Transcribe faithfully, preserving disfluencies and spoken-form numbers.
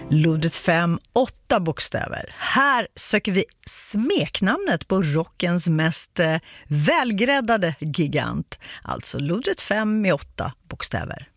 Lodret fem, åtta bokstäver. Här söker vi smeknamnet på rockens mest eh, välgräddade gigant. Alltså Lodret fem med åtta bokstäver.